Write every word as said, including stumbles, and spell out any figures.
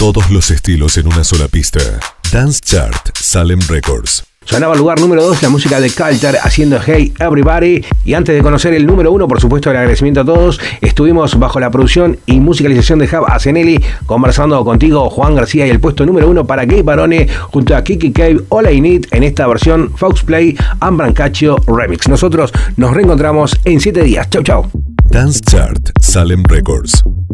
Todos los estilos en una sola pista. Dance Chart, Salem Records. Sonaba el lugar número dos, la música de Culture haciendo Hey Everybody. Y antes de conocer el número uno, por supuesto el agradecimiento a todos, estuvimos bajo la producción y musicalización de Jav Asenelli, conversando contigo, Juan García, y el puesto número uno para Gabe Barone junto a Kiki Cave, All I Need, en esta versión Fox Play and Brancaccio Remix. Nosotros nos reencontramos en siete días. Chau, chau. Dance Chart, Salem Records.